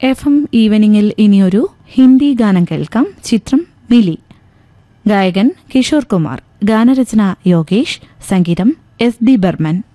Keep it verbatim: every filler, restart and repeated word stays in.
F M ഈവനിങ്ങിൽ ഇനിയൊരു ഹിന്ദി ഗാനം കേൾക്കാം. ചിത്രം മിലി. ഗായകൻ കിഷോർ കുമാർ, ഗാനരചന യോഗേഷ്, സംഗീതം എസ് ഡി ബർമൻ.